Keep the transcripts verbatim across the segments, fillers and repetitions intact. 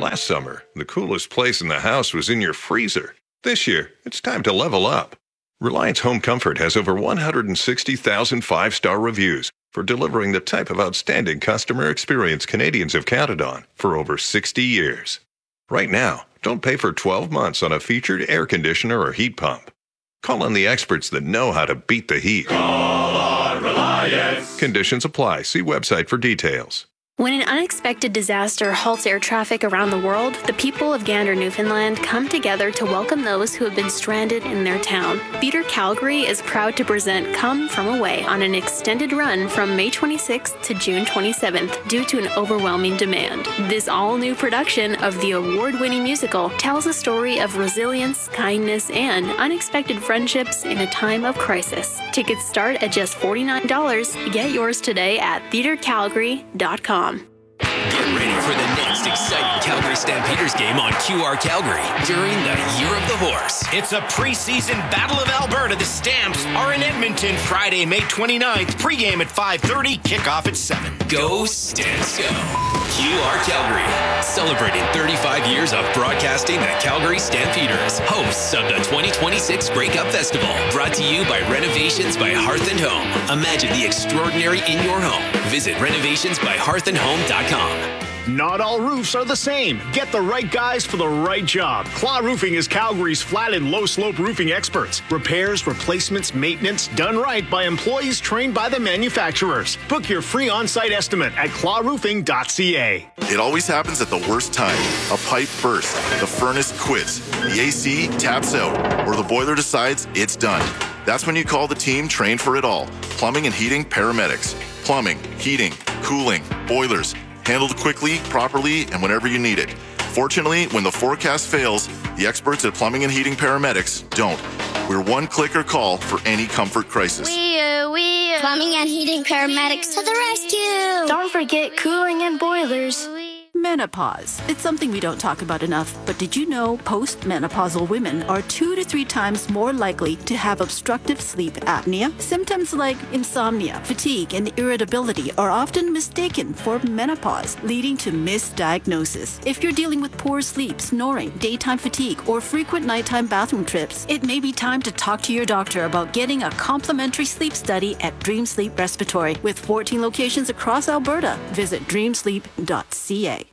Last summer, the coolest place in the house was in your freezer. This year, it's time to level up. Reliance Home Comfort has over one hundred sixty thousand five-star reviews for delivering the type of outstanding customer experience Canadians have counted on for over sixty years. Right now, don't pay for twelve months on a featured air conditioner or heat pump. Call on the experts that know how to beat the heat. Call on Reliance. Conditions apply. See website for details. When an unexpected disaster halts air traffic around the world, the people of Gander, Newfoundland come together to welcome those who have been stranded in their town. Theatre Calgary is proud to present Come From Away on an extended run from May twenty-sixth to June twenty-seventh due to an overwhelming demand. This all-new production of the award-winning musical tells a story of resilience, kindness, and unexpected friendships in a time of crisis. Tickets start at just forty-nine dollars. Get yours today at theatre calgary dot com. Get ready for the next exciting Calgary Stampeders game on Q R Calgary during the Year of the Horse. It's a preseason Battle of Alberta. The Stamps are in Edmonton Friday, May twenty-ninth. Pregame at five thirty, kickoff at seven. Go Stamps, go. Q R Calgary, celebrating thirty-five years of broadcasting the Calgary Stampeders, hosts of the twenty twenty-six Grey Cup Festival, brought to you by Renovations by Hearth and Home. Imagine the extraordinary in your home. Visit renovations by hearth and home dot com. Not all roofs are the same. Get the right guys for the right job. Claw Roofing is Calgary's flat and low slope roofing experts. Repairs, replacements, maintenance, done right by employees trained by the manufacturers. Book your free on-site estimate at claw roofing dot c a. It always happens at the worst time. A pipe bursts, the furnace quits, the A C taps out, or the boiler decides it's done. That's when you call the team trained for it all. Plumbing and heating paramedics. Plumbing, heating, cooling, boilers. Handled quickly, properly, and whenever you need it. Fortunately, when the forecast fails, the experts at Plumbing and Heating Paramedics don't. We're one clicker call for any comfort crisis. We are, we are. Plumbing and Heating Paramedics to the rescue. Don't forget cooling and boilers. Menopause. It's something we don't talk about enough, but did you know postmenopausal women are two to three times more likely to have obstructive sleep apnea? Symptoms like insomnia, fatigue, and irritability are often mistaken for menopause, leading to misdiagnosis. If you're dealing with poor sleep, snoring, daytime fatigue, or frequent nighttime bathroom trips, it may be time to talk to your doctor about getting a complimentary sleep study at Dream Sleep Respiratory. With fourteen locations across Alberta, visit dream sleep dot c a.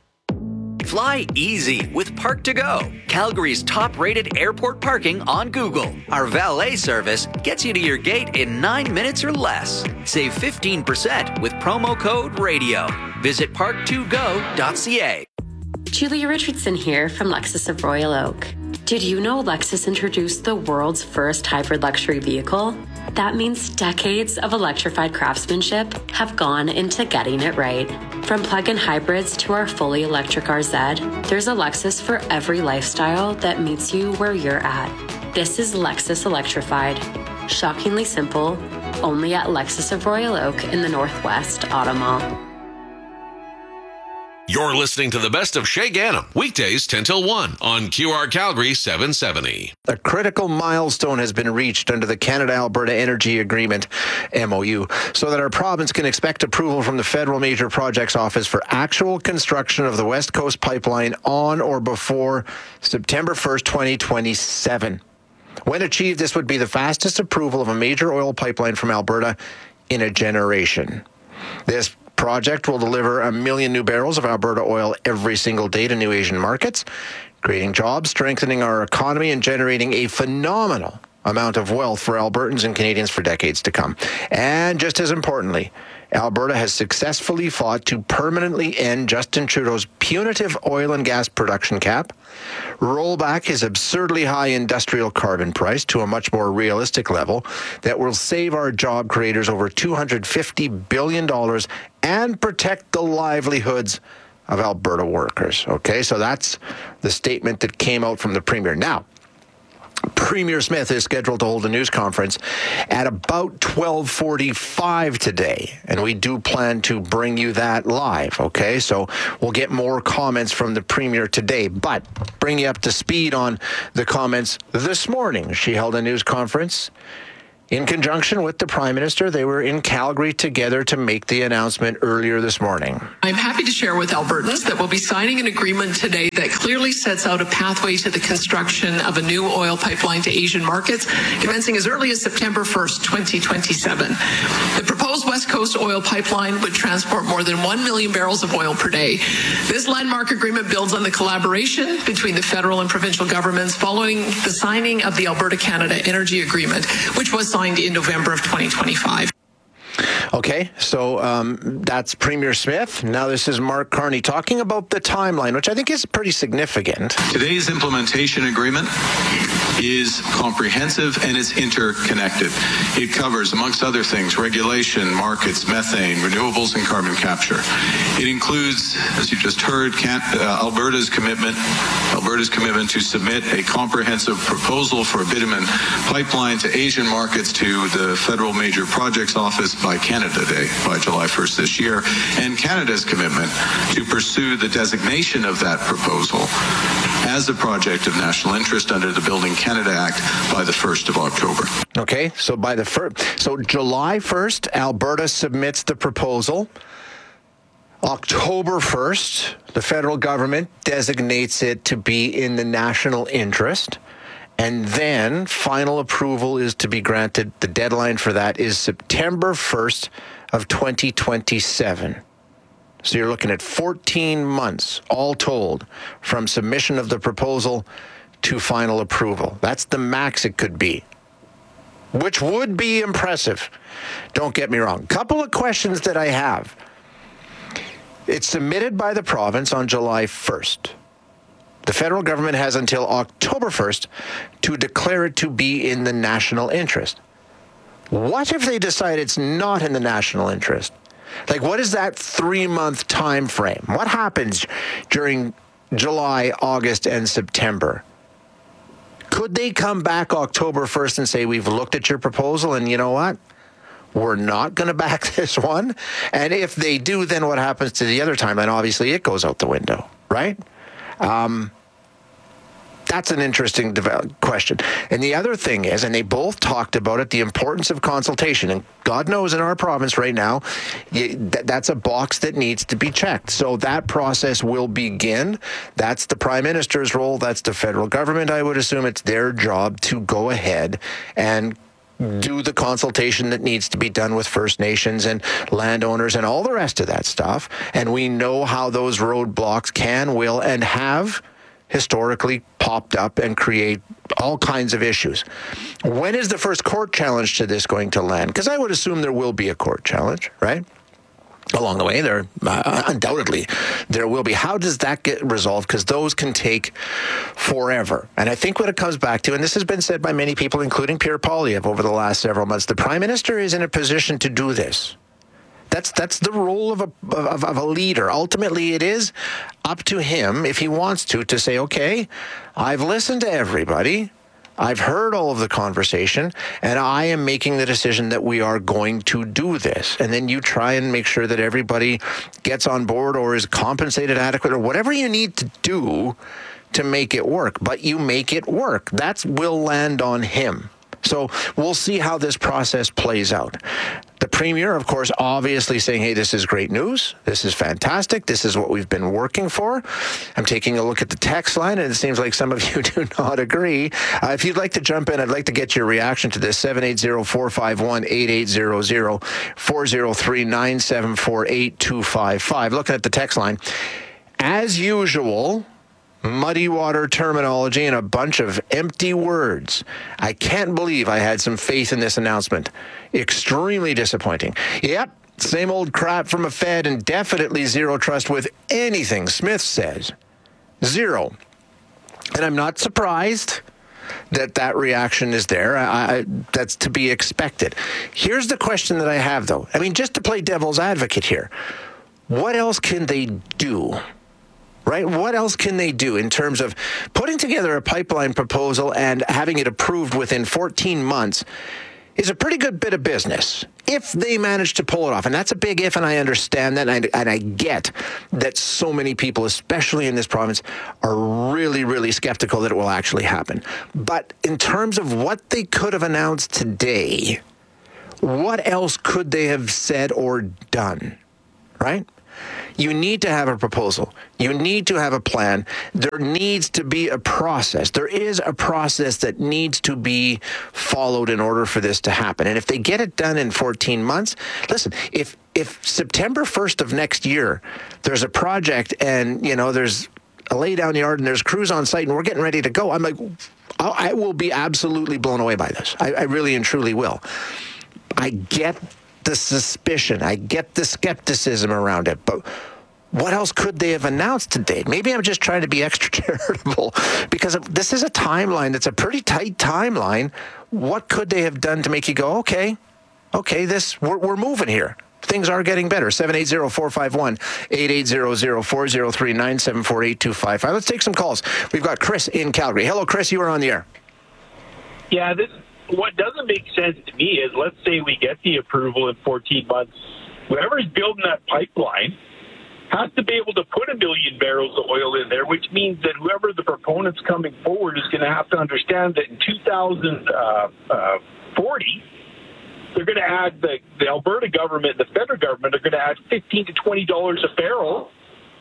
Fly easy with Park to Go, Calgary's top-rated airport parking on Google. Our valet service gets you to your gate in nine minutes or less. Save fifteen percent with promo code RADIO. Visit park to go dot c a. Julia Richardson here from Lexus of Royal Oak. Did you know Lexus introduced the world's first hybrid luxury vehicle? That means decades of electrified craftsmanship have gone into getting it right. From plug-in hybrids to our fully electric R Z, there's a Lexus for every lifestyle that meets you where you're at. This is Lexus Electrified. Shockingly simple, only at Lexus of Royal Oak in the Northwest Auto Mall. You're listening to the best of Shay Gannam, weekdays ten till one on Q R Calgary seven seventy. A critical milestone has been reached under the Canada-Alberta Energy Agreement, M O U, so that our province can expect approval from the Federal Major Projects Office for actual construction of the West Coast Pipeline on or before September first, twenty twenty-seven. When achieved, this would be the fastest approval of a major oil pipeline from Alberta in a generation. This project will deliver a million new barrels of Alberta oil every single day to new Asian markets, creating jobs, strengthening our economy, and generating a phenomenal amount of wealth for Albertans and Canadians for decades to come. And just as importantly, Alberta has successfully fought to permanently end Justin Trudeau's punitive oil and gas production cap, roll back his absurdly high industrial carbon price to a much more realistic level that will save our job creators over two hundred fifty billion dollars and protect the livelihoods of Alberta workers. Okay, so that's the statement that came out from the Premier. Now, Premier Smith is scheduled to hold a news conference at about twelve forty-five today, and we do plan to bring you that live, okay? So we'll get more comments from the Premier today, but bring you up to speed on the comments this morning. She held a news conference in conjunction with the Prime Minister. They were in Calgary together to make the announcement earlier this morning. I'm happy to share with Albertans that we'll be signing an agreement today that clearly sets out a pathway to the construction of a new oil pipeline to Asian markets, commencing as early as September first, twenty twenty-seven. The proposed West Coast oil pipeline would transport more than one million barrels of oil per day. This landmark agreement builds on the collaboration between the federal and provincial governments following the signing of the Alberta-Canada Energy Agreement, which was signed in November of twenty twenty-five. Okay, so um, that's Premier Smith. Now this is Mark Carney talking about the timeline, which I think is pretty significant. Today's implementation agreement is comprehensive and it's interconnected. It covers, amongst other things, regulation, markets, methane, renewables, and carbon capture. It includes, as you just heard, can, uh, Alberta's commitment, Alberta's commitment to submit a comprehensive proposal for a bitumen pipeline to Asian markets to the Federal Major Projects Office by Canada Day, by July first this year, and Canada's commitment to pursue the designation of that proposal as a project of national interest under the Building Canada Act by the first of October. Okay, so by the first, so July first, Alberta submits the proposal. October first, the federal government designates it to be in the national interest. And then final approval is to be granted. The deadline for that is September first of twenty twenty-seven. So you're looking at fourteen months, all told, from submission of the proposal to final approval. That's the max it could be, which would be impressive. Don't get me wrong. Couple of questions that I have. It's submitted by the province on July first. The federal government has until October first to declare it to be in the national interest. What if they decide it's not in the national interest? Like, what is that three-month time frame? What happens during July, August, and September? Could they come back October first and say, we've looked at your proposal, and you know what? We're not going to back this one? And if they do, then what happens to the other timeline? Obviously, it goes out the window, right? Um, that's an interesting develop- question. And the other thing is, and they both talked about it, the importance of consultation. And God knows in our province right now, you, th- that's a box that needs to be checked. So that process will begin. That's the Prime Minister's role. That's the federal government. I would assume it's their job to go ahead and do the consultation that needs to be done with First Nations and landowners and all the rest of that stuff. And we know how those roadblocks can, will, and have historically popped up and create all kinds of issues. When is the first court challenge to this going to land? Because I would assume there will be a court challenge, right? Along the way, there uh, undoubtedly there will be. How does that get resolved? Because those can take forever. And I think what it comes back to, and this has been said by many people, including Pierre Poilievre over the last several months, the Prime Minister is in a position to do this. That's that's the role of a of, of a leader. Ultimately, it is up to him, if he wants to, to say, okay, I've listened to everybody. I've heard all of the conversation, and I am making the decision that we are going to do this. And then you try and make sure that everybody gets on board or is compensated adequate or whatever you need to do to make it work. But you make it work. That will land on him. So we'll see how this process plays out. The Premier, of course, obviously saying, hey, this is great news. This is fantastic. This is what we've been working for. I'm taking a look at the text line, and it seems like some of you do not agree. Uh, if you'd like to jump in, I'd like to get your reaction to this. seven eight zero, four five one, eight eight zero zero, four zero three, nine seven four, eight two five five. Looking at the text line, as usual, muddy water terminology and a bunch of empty words. I can't believe I had some faith in this announcement. Extremely disappointing. Yep, same old crap from a Fed and definitely zero trust with anything Smith says. Zero. And I'm not surprised that that reaction is there. I, I, that's to be expected. Here's the question that I have, though. I mean, just to play devil's advocate here, what else can they do? Right? What else can they do in terms of putting together a pipeline proposal and having it approved within fourteen months? is a pretty good bit of business if they manage to pull it off. And that's a big if, and I understand that, and I, and I get that so many people, especially in this province, are really, really skeptical that it will actually happen. But in terms of what they could have announced today, what else could they have said or done, right? You need to have a proposal. You need to have a plan. There needs to be a process. There is a process that needs to be followed in order for this to happen. And if they get it done in fourteen months, listen, if if September first of next year, there's a project and, you know, there's a lay down yard and there's crews on site and we're getting ready to go, I'm like, I will be absolutely blown away by this. I, I really and truly will. I get the suspicion. I get the skepticism around it. But what else could they have announced today? Maybe I'm just trying to be extra charitable because this is a timeline that's a pretty tight timeline. What could they have done to make you go, okay, okay, this we're, we're moving here. Things are getting better. seven eight zero, four five one, eight eight zero zero, four zero three, nine seven four, eight two five five. Let's take some calls. We've got Chris in Calgary. Hello, Chris. You are on the air. Yeah, this what doesn't make sense to me is, let's say we get the approval in fourteen months. Whoever's building that pipeline has to be able to put a million barrels of oil in there, which means that whoever the proponents coming forward is going to have to understand that in two thousand forty, they're going to add, the, the Alberta government and the federal government are going to add fifteen to twenty dollars a barrel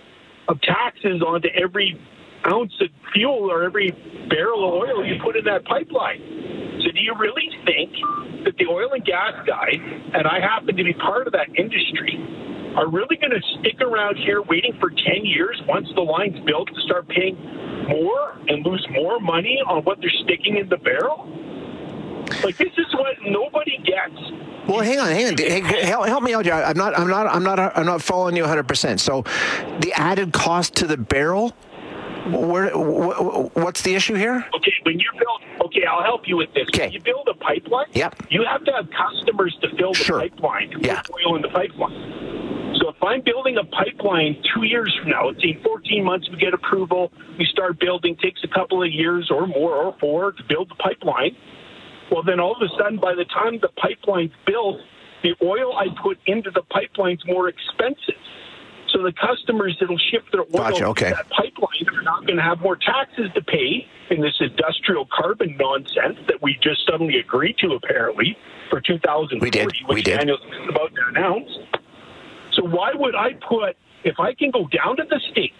of taxes onto every ounce of fuel or every barrel of oil you put in that pipeline. So do you really think that the oil and gas guys, and I happen to be part of that industry, are really going to stick around here waiting for ten years once the line's built to start paying more and lose more money on what they're sticking in the barrel? Like, this is what nobody gets. Well, hang on, hang on. Hey, help, help me out here. I'm not, I'm not, I'm not, I'm not following you one hundred percent. So, the added cost to the barrel, where, wh- what's the issue here? Okay, when you build, okay, I'll help you with this. Okay. When you build a pipeline, yep. you have to have customers to fill the sure. pipeline, to yeah. put oil in the pipeline. So if I'm building a pipeline two years from now, let's say fourteen months, we get approval, we start building, takes a couple of years or more or four to build the pipeline. Well, then all of a sudden, by the time the pipeline's built, the oil I put into the pipeline's more expensive. So the customers that'll ship their oil gotcha, okay. to that pipeline are not going to have more taxes to pay in this industrial carbon nonsense that we just suddenly agreed to, apparently, for two thousand forty, we did. which we did. Daniel's about to announce. So why would I put, if I can go down to the state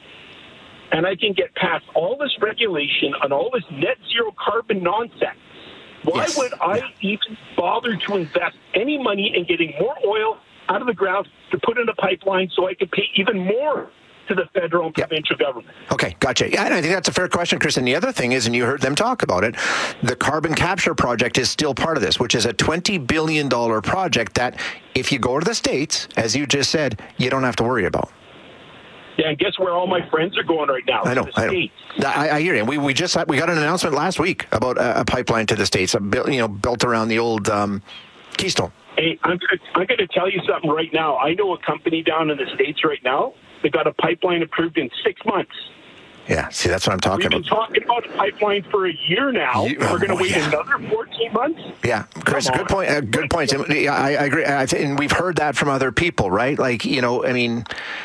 and I can get past all this regulation on all this net zero carbon nonsense, why yes. would I yeah. even bother to invest any money in getting more oil out of the ground to put in a pipeline so I could pay even more to the federal and yep. provincial government? Okay, gotcha. Yeah, I think that's a fair question, Chris. And the other thing is, and you heard them talk about it, the carbon capture project is still part of this, which is a twenty billion dollars project that if you go to the States, as you just said, you don't have to worry about. Yeah, and guess where all my friends are going right now? I know. To the I, States. I, I hear you. We we just we got an announcement last week about a, a pipeline to the States, a, you know, built around the old um, Keystone. Hey, I'm I'm going to tell you something right now. I know a company down in the States right now that got a pipeline approved in six months. Yeah, see, that's what I'm talking We've about. We've been talking about a pipeline for a year now. You, We're going to oh, wait yeah. another fourteen months? Yeah, Chris, good point. Uh, good point. I, I agree. I th- and we've heard that from other people, right? Like, you know, I mean,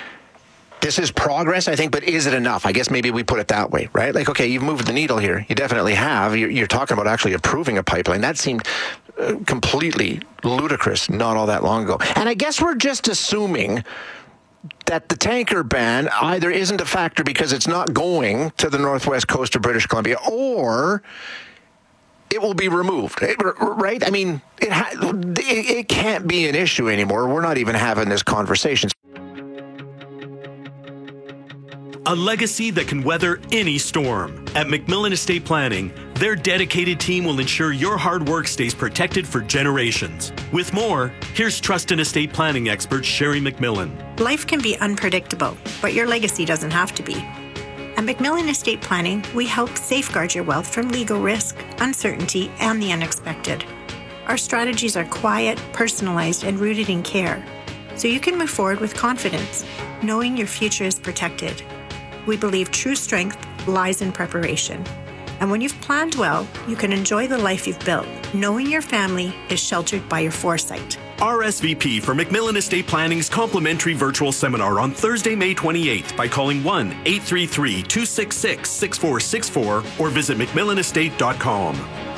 this is progress, I think, but is it enough? I guess maybe we put it that way, right? Like, okay, you've moved the needle here. You definitely have. You're, you're talking about actually approving a pipeline. That seemed uh, completely ludicrous not all that long ago. And I guess we're just assuming that the tanker ban either isn't a factor because it's not going to the northwest coast of British Columbia, or it will be removed, right? I mean, it, ha- it, it can't be an issue anymore. We're not even having this conversation. A legacy that can weather any storm. At McMillan Estate Planning, their dedicated team will ensure your hard work stays protected for generations. With more, here's trust and estate planning expert Sherry McMillan. Life can be unpredictable, but your legacy doesn't have to be. At McMillan Estate Planning, we help safeguard your wealth from legal risk, uncertainty, and the unexpected. Our strategies are quiet, personalized, and rooted in care, so you can move forward with confidence, knowing your future is protected. We believe true strength lies in preparation, And when you've planned well, you can enjoy the life you've built, knowing your family is sheltered by your foresight. R S V P for McMillan Estate Planning's complimentary virtual seminar on Thursday, May twenty-eighth by calling one eight three three, two six six, six four six four or visit mcmillan estate dot com.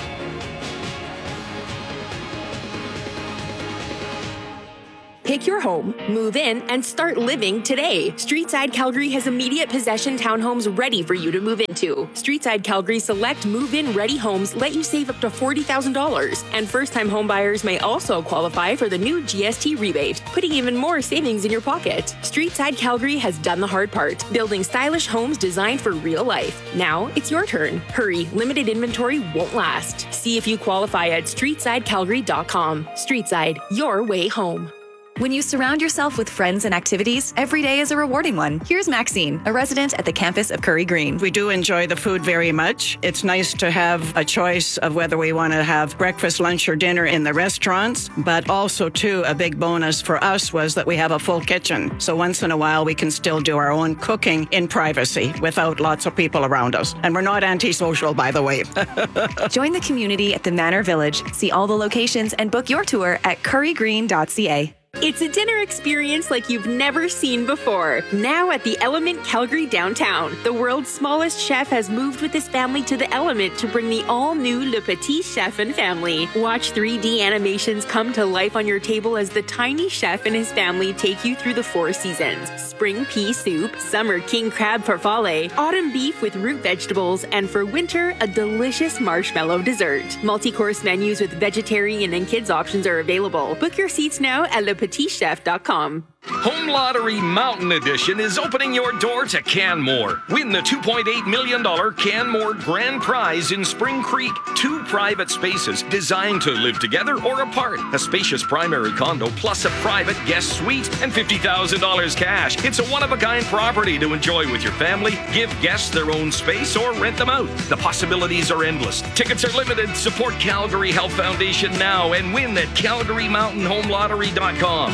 Pick your home, move in, and start living today. Streetside Calgary has immediate possession townhomes ready for you to move into. Streetside Calgary select move-in ready homes let you save up to forty thousand dollars. And first-time home buyers may also qualify for the new G S T rebate, putting even more savings in your pocket. Streetside Calgary has done the hard part, building stylish homes designed for real life. Now it's your turn. Hurry, limited inventory won't last. See if you qualify at streetside calgary dot com. Streetside, your way home. When you surround yourself with friends and activities, every day is a rewarding one. Here's Maxine, a resident at the campus of Curry Green. We do enjoy the food very much. It's nice to have a choice of whether we want to have breakfast, lunch, or dinner in the restaurants, but also, too, a big bonus for us was that we have a full kitchen. So once in a while, we can still do our own cooking in privacy without lots of people around us. And we're not antisocial, by the way. Join the community at the Manor Village. See all the locations and book your tour at curry green dot c a. It's a dinner experience like you've never seen before. Now at the Element Calgary downtown, the world's smallest chef has moved with his family to the Element to bring the all-new Le Petit Chef and family. Watch three D animations come to life on your table as the tiny chef and his family take you through the four seasons. Spring pea soup, summer king crab farfalle, autumn beef with root vegetables, and for winter, a delicious marshmallow dessert. Multi-course menus with vegetarian and kids options are available. Book your seats now at le petit chef dot com. Home Lottery Mountain Edition is opening your door to Canmore. Win the two point eight million dollars Canmore Grand Prize in Spring Creek. Two private spaces designed to live together or apart. A spacious primary condo plus a private guest suite and fifty thousand dollars cash. It's a one-of-a-kind property to enjoy with your family. Give guests their own space or rent them out. The possibilities are endless. Tickets are limited. Support Calgary Health Foundation now and win at calgary mountain home lottery dot com.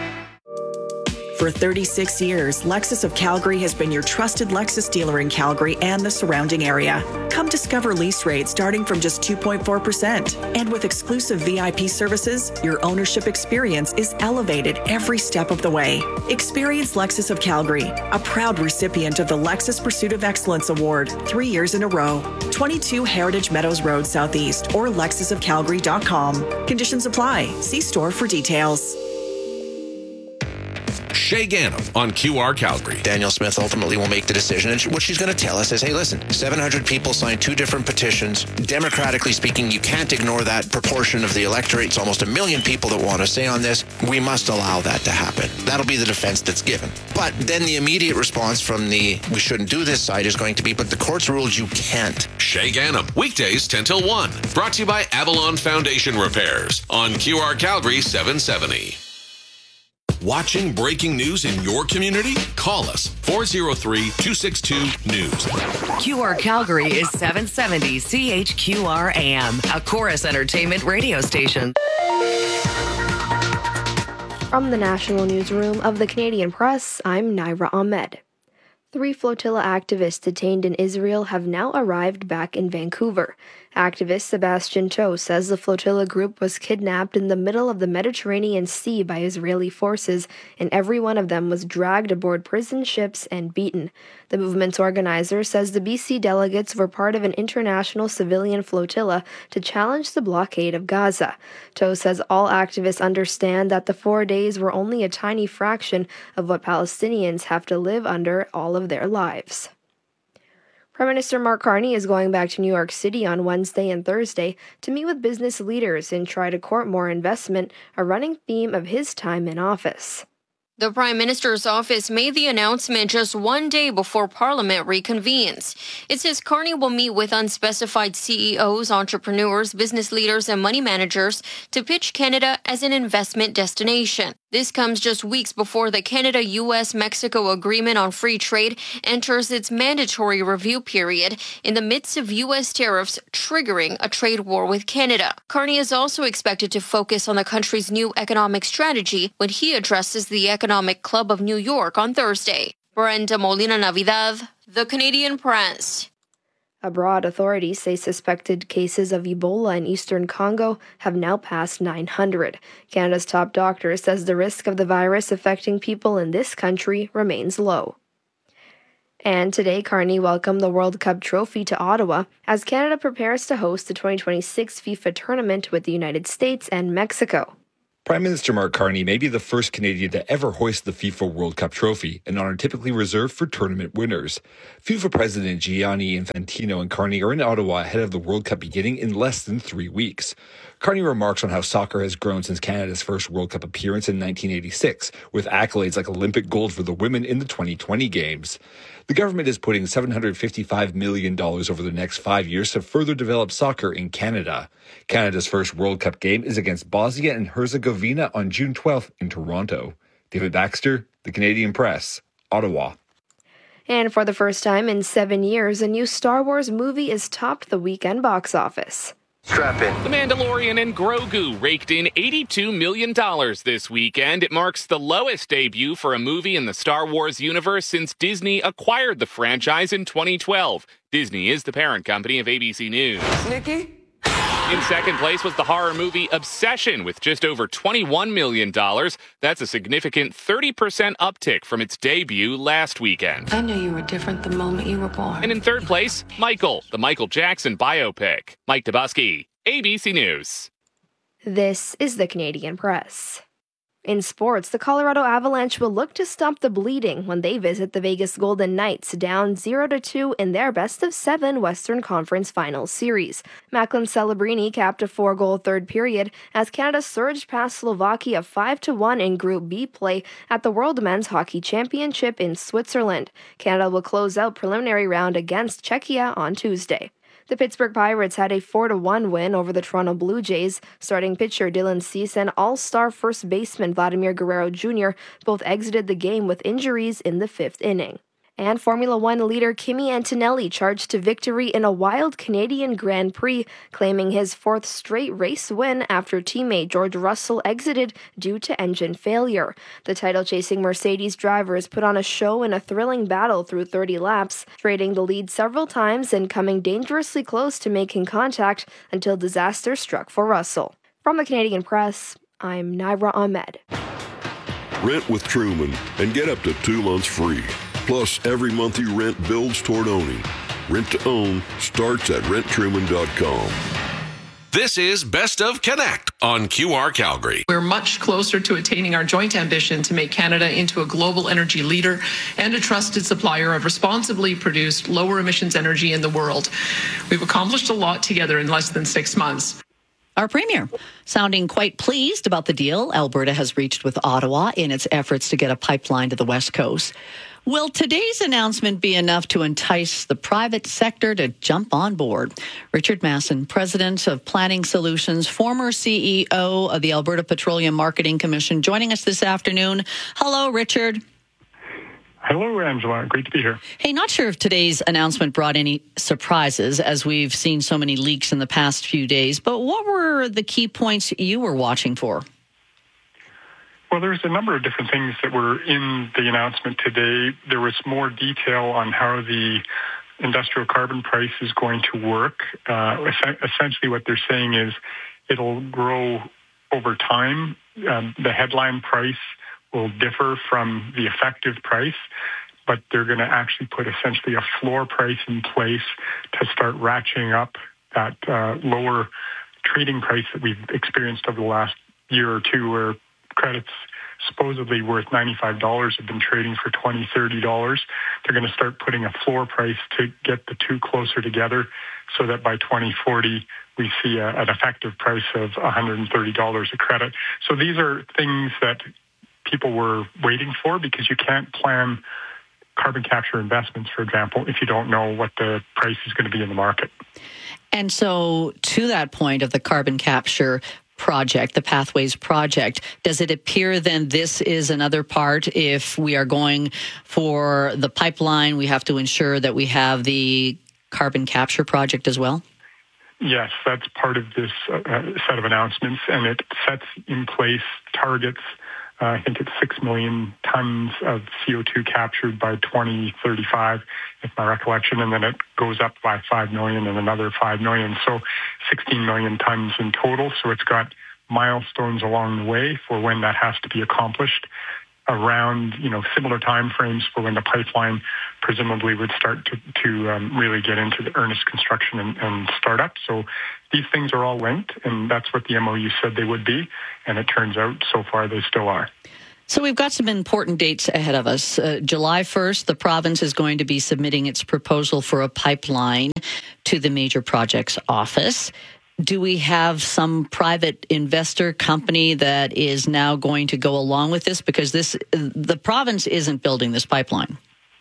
For thirty-six years, Lexus of Calgary has been your trusted Lexus dealer in Calgary and the surrounding area. Come discover lease rates starting from just two point four percent. And with exclusive V I P services, your ownership experience is elevated every step of the way. Experience Lexus of Calgary, a proud recipient of the Lexus Pursuit of Excellence Award three years in a row. twenty-two Heritage Meadows Road Southeast or lexus of calgary dot com. Conditions apply. See store for details. Shay Ganem on Q R Calgary. Danielle Smith ultimately will make the decision. And what she's going to tell us is, hey, listen, seven hundred people signed two different petitions. Democratically speaking, you can't ignore that proportion of the electorate. It's almost a million people that want to say on this. We must allow that to happen. That'll be the defense that's given. But then the immediate response from the we shouldn't do this side is going to be, but the court's ruled you can't. Shay Ganem, weekdays ten till one. Brought to you by Avalon Foundation Repairs on Q R Calgary seven seventy. Watching breaking news in your community? Call us four oh three, two six two, news. Q R Calgary is seven seventy C H Q R A M, a Chorus Entertainment radio station. From the National Newsroom of the Canadian Press, I'm Naira Ahmed. Three flotilla activists detained in Israel have now arrived back in Vancouver. Activist Sebastian Toh says the flotilla group was kidnapped in the middle of the Mediterranean Sea by Israeli forces, and every one of them was dragged aboard prison ships and beaten. The movement's organizer says the B C delegates were part of an international civilian flotilla to challenge the blockade of Gaza. Toh says all activists understand that the four days were only a tiny fraction of what Palestinians have to live under all of their lives. Prime Minister Mark Carney is going back to New York City on Wednesday and Thursday to meet with business leaders and try to court more investment, a running theme of his time in office. The Prime Minister's office made the announcement just one day before Parliament reconvenes. It says Carney will meet with unspecified C E Os, entrepreneurs, business leaders, and money managers to pitch Canada as an investment destination. This comes just weeks before the Canada-U S-Mexico Agreement on Free Trade enters its mandatory review period in the midst of U S tariffs triggering a trade war with Canada. Carney is also expected to focus on the country's new economic strategy when he addresses the Economic Club of New York on Thursday. Brenda Molina Navidad, The Canadian Press. Abroad, authorities say suspected cases of Ebola in eastern Congo have now passed nine hundred. Canada's top doctor says the risk of the virus affecting people in this country remains low. And today, Carney welcomed the World Cup trophy to Ottawa as Canada prepares to host the twenty twenty-six FIFA tournament with the United States and Mexico. Prime Minister Mark Carney may be the first Canadian to ever hoist the FIFA World Cup trophy, an honor typically reserved for tournament winners. FIFA President Gianni Infantino and Carney are in Ottawa ahead of the World Cup beginning in less than three weeks. Carney remarks on how soccer has grown since Canada's first World Cup appearance in nineteen eighty-six, with accolades like Olympic gold for the women in the twenty twenty Games. The government is putting seven hundred fifty-five million dollars over the next five years to further develop soccer in Canada. Canada's first World Cup game is against Bosnia and Herzegovina on June twelfth in Toronto. David Baxter, The Canadian Press, Ottawa. And for the first time in seven years, a new Star Wars movie has topped the weekend box office. Strap in. The Mandalorian and Grogu raked in eighty-two million dollars this weekend. It marks the lowest debut for a movie in the Star Wars universe since Disney acquired the franchise in twenty twelve. Disney is the parent company of A B C News. Nikki? In second place was the horror movie Obsession with just over twenty-one million dollars. That's a significant thirty percent uptick from its debut last weekend. I knew you were different the moment you were born. And in third place, Michael, the Michael Jackson biopic. Mike Dubusky, A B C News. This is the Canadian Press. In sports, the Colorado Avalanche will look to stop the bleeding when they visit the Vegas Golden Knights, down zero to two in their best-of-seven Western Conference Finals series. Macklin Celebrini capped a four-goal third period as Canada surged past Slovakia five to one in Group B play at the World Men's Hockey Championship in Switzerland. Canada will close out preliminary round against Czechia on Tuesday. The Pittsburgh Pirates had a four to one win over the Toronto Blue Jays. Starting pitcher Dylan Cease and all-star first baseman Vladimir Guerrero Junior both exited the game with injuries in the fifth inning. And Formula One leader Kimi Antonelli charged to victory in a wild Canadian Grand Prix, claiming his fourth straight race win after teammate George Russell exited due to engine failure. The title-chasing Mercedes drivers put on a show in a thrilling battle through thirty laps, trading the lead several times and coming dangerously close to making contact until disaster struck for Russell. From the Canadian Press, I'm Naira Ahmed. Rent with Truman and get up to two months free. Plus, every month you rent builds toward owning. Rent to own starts at rent truman dot com. This is Best of Connect on Q R Calgary. We're much closer to attaining our joint ambition to make Canada into a global energy leader and a trusted supplier of responsibly produced, lower emissions energy in the world. We've accomplished a lot together in less than six months. Our premier sounding quite pleased about the deal Alberta has reached with Ottawa in its efforts to get a pipeline to the West Coast. Will today's announcement be enough to entice the private sector to jump on board? Richard Masson, president of Planning Solutions, former C E O of the Alberta Petroleum Marketing Commission, joining us this afternoon. Hello, Richard. Hello, Angela. Great to be here. Hey, not sure if today's announcement brought any surprises, as we've seen so many leaks in the past few days, but what were the key points you were watching for? Well, there's a number of different things that were in the announcement today. There was more detail on how the industrial carbon price is going to work. Uh, essentially, what they're saying is it'll grow over time. Um, the headline price will differ from the effective price, but they're going to actually put essentially a floor price in place to start ratcheting up that uh, lower trading price that we've experienced over the last year or two, where credits supposedly worth ninety-five dollars have been trading for twenty dollars, thirty dollars. They're going to start putting a floor price to get the two closer together so that by twenty forty, we see a, an effective price of one hundred thirty dollars a credit. So these are things that people were waiting for, because you can't plan carbon capture investments, for example, if you don't know what the price is going to be in the market. And so to that point of the carbon capture project, the Pathways project, does it appear then this is another part? If we are going for the pipeline, we have to ensure that we have the carbon capture project as well? Yes, that's part of this uh, set of announcements, and it sets in place targets Uh, I think it's six million tons of C O two captured by twenty thirty-five, if my recollection, and then it goes up by five million and another five million. So sixteen million tons in total. So it's got milestones along the way for when that has to be accomplished, around, you know, similar timeframes for when the pipeline presumably would start to, to um, really get into the earnest construction and, and start up. So these things are all linked, and that's what the M O U said they would be, and it turns out so far they still are. So we've got some important dates ahead of us. Uh, July first, the province is going to be submitting its proposal for a pipeline to the Major Projects Office. Do we have some private investor company that is now going to go along with this? Because this, the province isn't building this pipeline.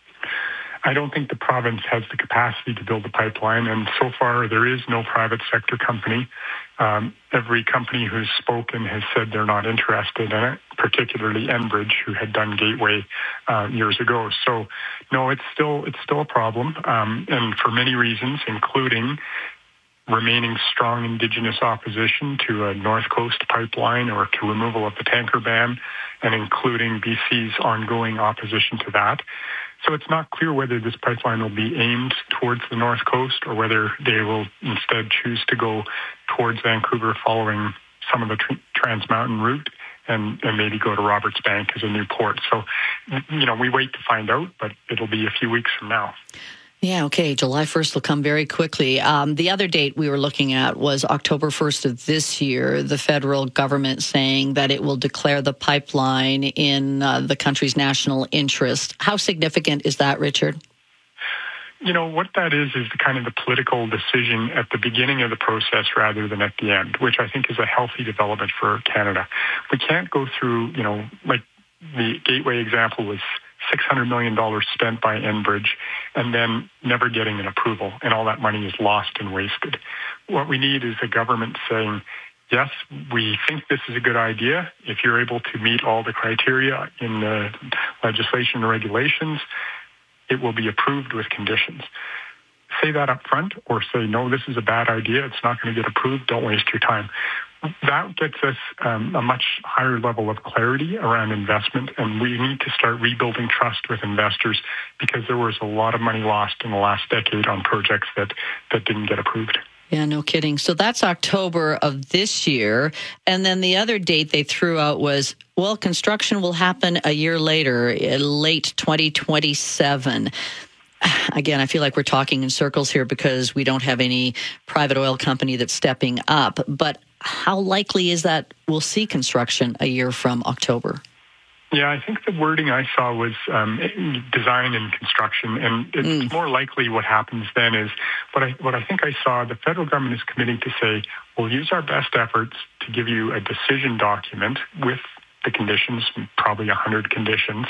I don't think the province has the capacity to build the pipeline, and so far there is no private sector company. Um, every company who's spoken has said they're not interested in it, particularly Enbridge, who had done Gateway uh, years ago. So, no, it's still it's still a problem, um, and for many reasons, including remaining strong Indigenous opposition to a North Coast pipeline or to removal of the tanker ban, and including B C's ongoing opposition to that. So it's not clear whether this pipeline will be aimed towards the North Coast or whether they will instead choose to go towards Vancouver following some of the tr- Trans Mountain route and, and maybe go to Roberts Bank as a new port. So, you know, we wait to find out, but it'll be a few weeks from now. Yeah, okay. July first will come very quickly. Um, the other date we were looking at was October first of this year, the federal government saying that it will declare the pipeline in uh, the country's national interest. How significant is that, Richard? You know, what that is is the kind of the political decision at the beginning of the process rather than at the end, which I think is a healthy development for Canada. We can't go through, you know, like the Gateway example was six hundred million dollars spent by Enbridge and then never getting an approval, and all that money is lost and wasted. What we need is a government saying, yes, we think this is a good idea. If you're able to meet all the criteria in the legislation and regulations, it will be approved with conditions. Say that up front, or say, no, this is a bad idea, it's not going to get approved, don't waste your time. That gets us um, a much higher level of clarity around investment, and we need to start rebuilding trust with investors because there was a lot of money lost in the last decade on projects that, that didn't get approved. Yeah, no kidding. So that's October of this year. And then the other date they threw out was, well, construction will happen a year later, late twenty twenty-seven. Again, I feel like we're talking in circles here because we don't have any private oil company that's stepping up. But how likely is that we'll see construction a year from October? Yeah, I think the wording I saw was um, design and construction, and it's mm. more likely what happens then is what I what I think I saw. The federal government is committing to say, we'll use our best efforts to give you a decision document with the conditions, probably one hundred conditions,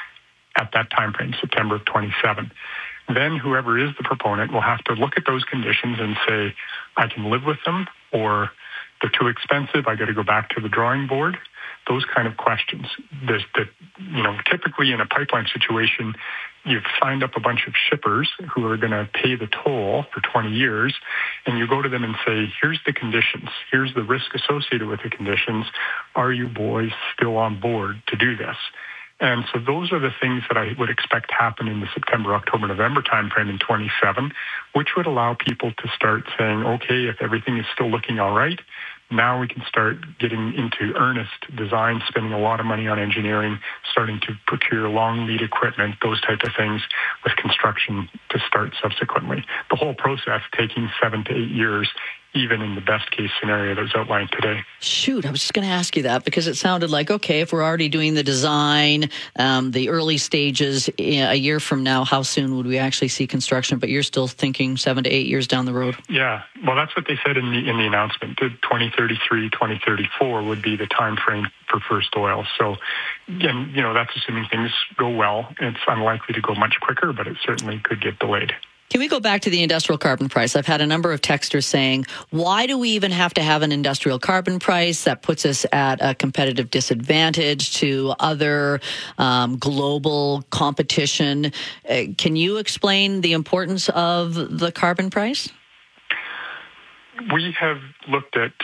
at that time frame, September of twenty-seven. Then whoever is the proponent will have to look at those conditions and say, I can live with them, or they're too expensive, I got to go back to the drawing board. Those kind of questions. There's the, you know, typically in a pipeline situation, you've signed up a bunch of shippers who are going to pay the toll for twenty years, and you go to them and say, here's the conditions, here's the risk associated with the conditions. Are you boys still on board to do this? And so those are the things that I would expect to happen in the September, October, November timeframe in twenty-seven, which would allow people to start saying, okay, if everything is still looking all right, now we can start getting into earnest design, spending a lot of money on engineering, starting to procure long lead equipment, those type of things, with construction to start subsequently. The whole process taking seven to eight years, even in the best case scenario that was outlined today. Shoot, I was just going to ask you that because it sounded like, okay, if we're already doing the design, um, the early stages, a year from now, how soon would we actually see construction? But you're still thinking seven to eight years down the road. Yeah, well, that's what they said in the in the announcement. twenty thirty-three, twenty thirty-four would be the time frame for first oil. So, again, you know, that's assuming things go well. It's unlikely to go much quicker, but it certainly could get delayed. Can we go back to the industrial carbon price? I've had a number of texters saying, why do we even have to have an industrial carbon price that puts us at a competitive disadvantage to other um, global competition? Uh, can you explain the importance of the carbon price? We have looked at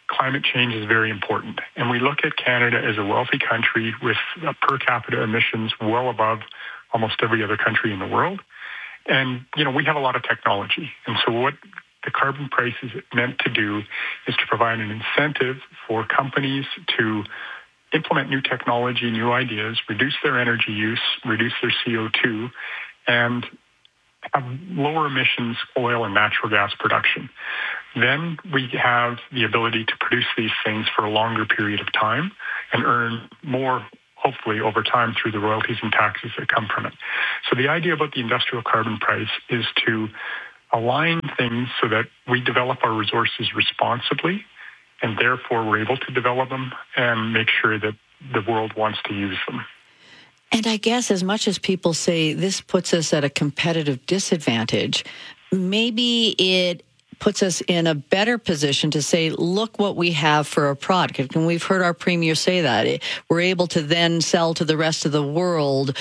climate change is very important. And we look at Canada as a wealthy country with per capita emissions well above almost every other country in the world. And, you know, we have a lot of technology. And so what the carbon price is meant to do is to provide an incentive for companies to implement new technology, new ideas, reduce their energy use, reduce their C O two, and have lower emissions oil and natural gas production. Then we have the ability to produce these things for a longer period of time and earn more, hopefully, over time through the royalties and taxes that come from it. So the idea about the industrial carbon price is to align things so that we develop our resources responsibly, and therefore we're able to develop them and make sure that the world wants to use them. And I guess as much as people say this puts us at a competitive disadvantage, maybe it puts us in a better position to say, look what we have for a product. And we've heard our premier say that. We're able to then sell to the rest of the world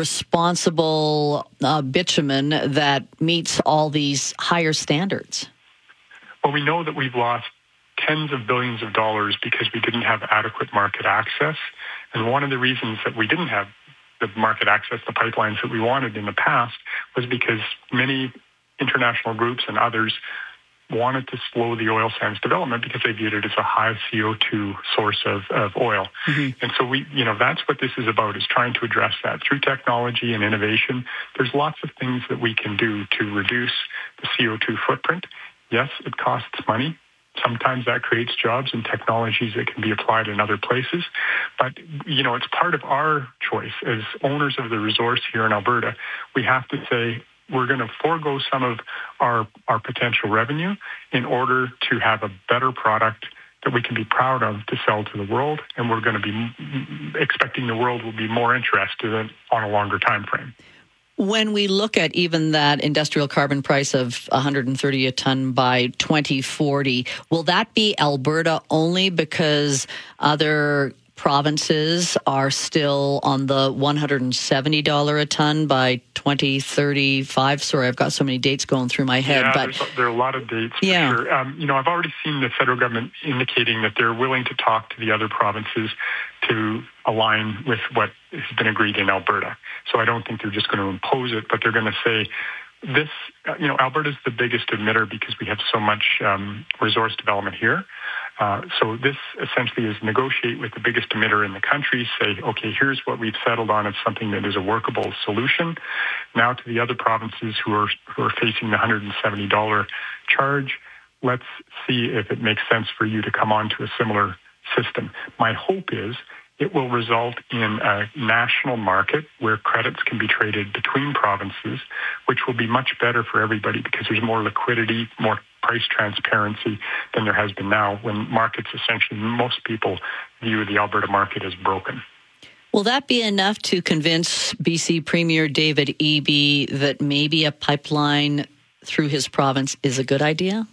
responsible uh, bitumen that meets all these higher standards. Well, we know that we've lost tens of billions of dollars because we didn't have adequate market access. And one of the reasons that we didn't have the market access, the pipelines that we wanted in the past, was because many international groups and others wanted to slow the oil sands development because they viewed it as a high C O two source of, of oil. Mm-hmm. And so we, you know, that's what this is about, is trying to address that through technology and innovation. There's lots of things that we can do to reduce the C O two footprint. Yes, it costs money. Sometimes that creates jobs and technologies that can be applied in other places. But, you know, it's part of our choice as owners of the resource here in Alberta. We have to say, we're going to forego some of our, our potential revenue in order to have a better product that we can be proud of to sell to the world, and we're going to be expecting the world will be more interested in on a longer time frame. When we look at even that industrial carbon price of one hundred thirty a ton by twenty forty, will that be Alberta only because other provinces are still on the one hundred seventy dollars a ton by twenty thirty-five? Sorry, I've got so many dates going through my head. Yeah, but there are a lot of dates for yeah. sure. Um, you know, I've already seen the federal government indicating that they're willing to talk to the other provinces to align with what has been agreed in Alberta. So I don't think they're just going to impose it, but they're going to say, this, you know, Alberta's the biggest emitter because we have so much um, resource development here. Uh, so this essentially is negotiate with the biggest emitter in the country, say, okay, here's what we've settled on. It's something that is a workable solution. Now to the other provinces who are who are facing the one hundred seventy dollars charge, let's see if it makes sense for you to come on to a similar system. My hope is it will result in a national market where credits can be traded between provinces, which will be much better for everybody because there's more liquidity, more price transparency than there has been now, when markets essentially, most people view the Alberta market as broken. Will that be enough to convince B C Premier David Eby that maybe a pipeline through his province is a good idea?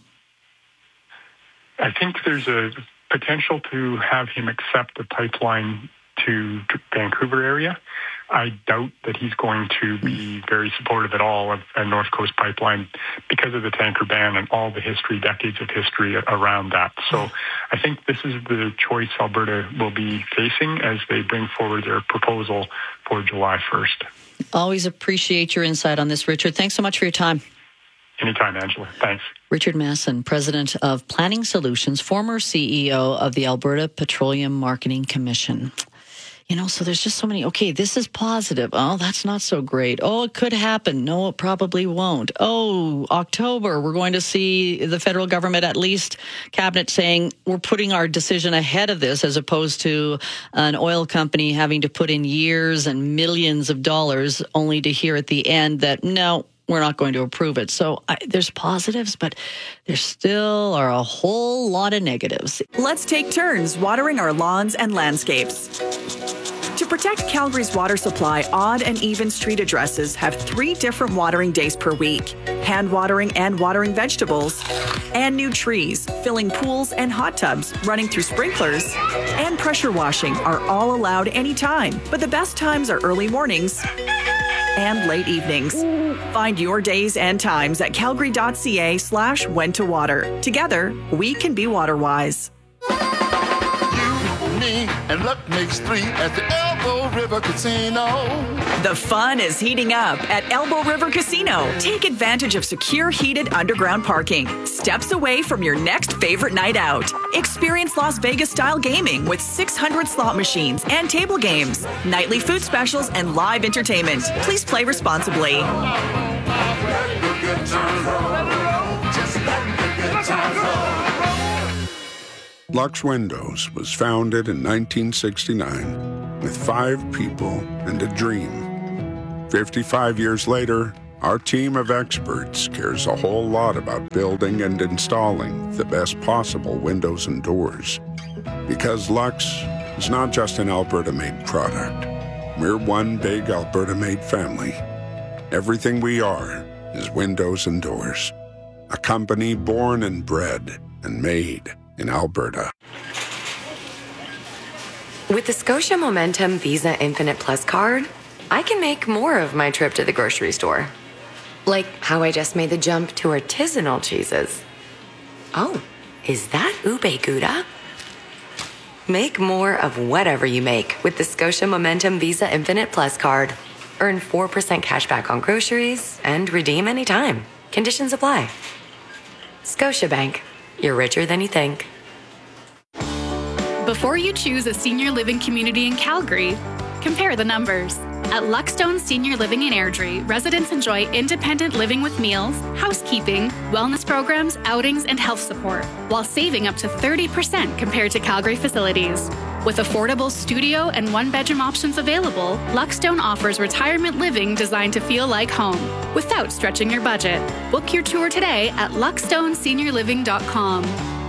I think there's a potential to have him accept a pipeline to Vancouver area. I doubt that he's going to be very supportive at all of a North Coast pipeline because of the tanker ban and all the history, decades of history around that. So I think this is the choice Alberta will be facing as they bring forward their proposal for July first. Always appreciate your insight on this, Richard. Thanks so much for your time. Anytime, Angela. Thanks. Richard Masson, President of Planning Solutions, former C E O of the Alberta Petroleum Marketing Commission. You know, so there's just so many, okay, this is positive. Oh, that's not so great. Oh, it could happen. No, it probably won't. Oh, October, we're going to see the federal government, at least cabinet, saying we're putting our decision ahead of this, as opposed to an oil company having to put in years and millions of dollars only to hear at the end that, no, we're not going to approve it. So I, there's positives, but there still are a whole lot of negatives. Let's take turns watering our lawns and landscapes. To protect Calgary's water supply, odd and even street addresses have three different watering days per week: hand watering and watering vegetables, and new trees, filling pools and hot tubs, running through sprinklers, and pressure washing are all allowed anytime. But the best times are early mornings and late evenings. Find your days and times at calgary.ca slash when to water. Together, we can be water wise. me, and luck makes three at the Elbow River Casino. The fun is heating up at Elbow River Casino. Take advantage of secure, heated underground parking, steps away from your next favorite night out. Experience Las Vegas-style gaming with six hundred slot machines and table games, nightly food specials, and live entertainment. Please play responsibly. Lux Windows was founded in nineteen sixty-nine with five people and a dream. fifty-five years later, our team of experts cares a whole lot about building and installing the best possible windows and doors. Because Lux is not just an Alberta-made product. We're one big Alberta-made family. Everything we are is windows and doors. A company born and bred and made in Alberta. With the Scotia Momentum Visa Infinite Plus card, I can make more of my trip to the grocery store. Like how I just made the jump to artisanal cheeses. Oh, is that ube gouda? Make more of whatever you make with the Scotia Momentum Visa Infinite Plus card. Earn four percent cash back on groceries and redeem anytime. Conditions apply. Scotiabank. You're richer than you think. Before you choose a senior living community in Calgary, compare the numbers. At Luckstone Senior Living in Airdrie, residents enjoy independent living with meals, housekeeping, wellness programs, outings, and health support, while saving up to thirty percent compared to Calgary facilities. With affordable studio and one-bedroom options available, Luckstone offers retirement living designed to feel like home, without stretching your budget. Book your tour today at luckstone senior living dot com.